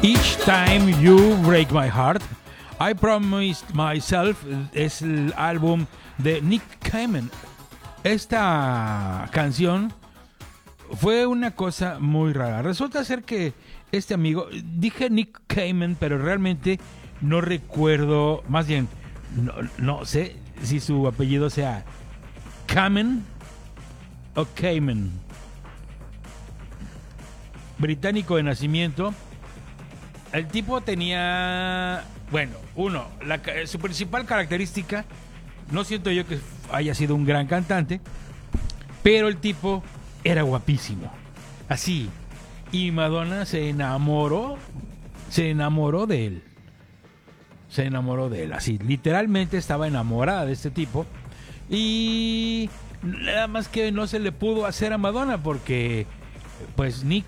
Each Time You Break My Heart, I Promised Myself es el álbum de Nick Cayman. Esta canción fue una cosa muy rara. Resulta ser que este amigo, dije Nick Cayman, pero realmente no recuerdo, más bien, no sé si su apellido sea Kamen o Cayman. Británico de nacimiento. El tipo tenía, bueno, su principal característica, no siento yo que haya sido un gran cantante, pero el tipo era guapísimo, así, y Madonna se enamoró de él, así, literalmente estaba enamorada de este tipo, y nada más que no se le pudo hacer a Madonna porque, pues, Nick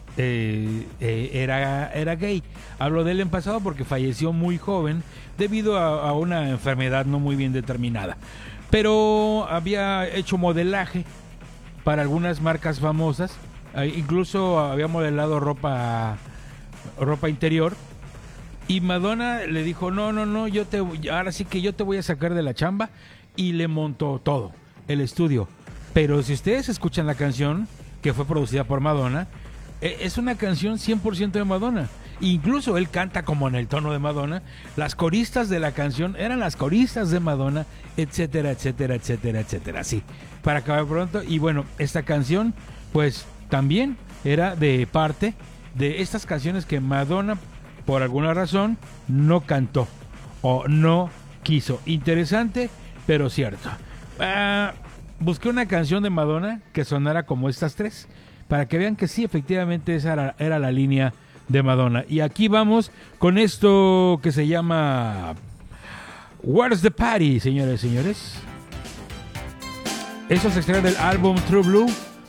era gay. Hablo de él en pasado porque falleció muy joven debido a una enfermedad no muy bien determinada, pero había hecho modelaje para algunas marcas famosas, incluso había modelado ropa interior, y Madonna le dijo no, ahora sí que yo te voy a sacar de la chamba, y le montó todo el estudio. Pero si ustedes escuchan la canción, que fue producida por Madonna, es una canción 100% de Madonna. Incluso él canta como en el tono de Madonna. Las coristas de la canción eran las coristas de Madonna, etcétera, etcétera, etcétera, etcétera. Así, para acabar pronto. Y bueno, esta canción, pues también era de parte de estas canciones que Madonna, por alguna razón, no cantó o no quiso. Interesante, pero cierto. Busqué una canción de Madonna que sonara como estas tres, para que vean que sí, efectivamente esa era la línea de Madonna. Y aquí vamos con esto que se llama Where's the Party, señores y señores. Eso se extrae del álbum True Blue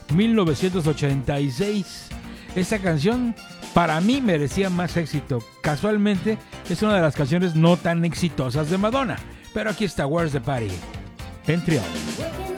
1986. Esta canción para mí merecía más éxito. Casualmente es una de las canciones no tan exitosas de Madonna. Pero aquí está Where's the Party en Triángulo.